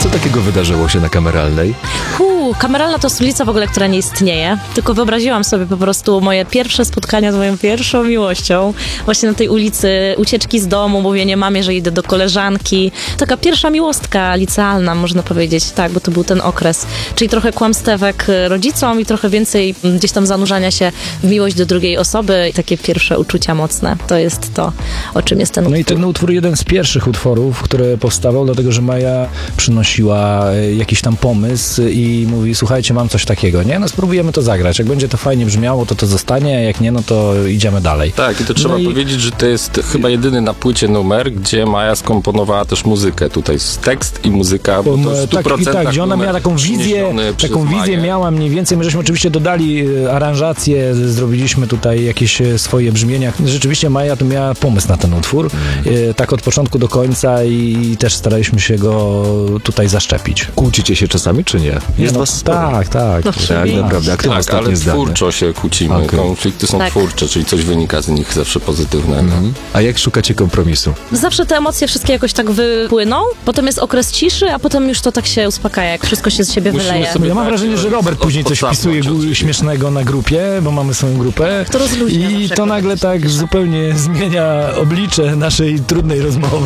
Co takiego wydarzyło się na Kameralnej? Kameralna to stolica w ogóle, która nie istnieje, tylko wyobraziłam sobie po prostu moje pierwsze spotkania z moją pierwszą miłością. Właśnie na tej ulicy, ucieczki z domu, mówienie mamie, że idę do koleżanki. Taka pierwsza miłostka licealna, można powiedzieć, tak, bo to był ten okres. Czyli trochę kłamstewek rodzicom i trochę więcej gdzieś tam zanurzania się w miłość do drugiej osoby. Takie pierwsze uczucia mocne. To jest to, o czym jest ten utwór. No i ten utwór jeden z pierwszych utworów, który powstawał, dlatego że Maja przynosiła jakiś tam pomysł i mówi, słuchajcie, mam coś takiego, nie? No spróbujemy to zagrać. Jak będzie to fajnie brzmiało, to zostanie, a jak nie, no to idziemy dalej. Tak, i to trzeba powiedzieć, że to jest chyba jedyny na płycie numer, gdzie Maja skomponowała też muzykę. Tutaj jest tekst i muzyka, bo to w 100% tak, gdzie ona miała taką wizję miała mniej więcej. My żeśmy oczywiście dodali aranżację, zrobiliśmy tutaj jakieś swoje brzmienia. Rzeczywiście Maja tu miała pomysł na ten utwór, tak od początku do końca i też staraliśmy się go tutaj zaszczepić. Kłócicie się czasami, czy nie? Jest was sporo. Tak. No, Tak, naprawdę. Jak to tak, ostatnie ale zdanie? twórczo się kłócimy. Okay. Konflikty są Tak. twórcze, czyli coś wynika z nich zawsze pozytywnego. A jak szukacie kompromisu? Zawsze te emocje wszystkie jakoś tak wypłyną, potem jest okres ciszy, a potem już to tak się uspokaja, jak wszystko się z siebie Musimy wyleje. sobie Ja mam wrażenie, że Robert później coś odsapnąć wpisuje oczywiście. śmiesznego na grupie, bo mamy swoją grupę. To rozluźnia I zawsze to nagle tak zupełnie zmienia oblicze naszej trudnej rozmowy.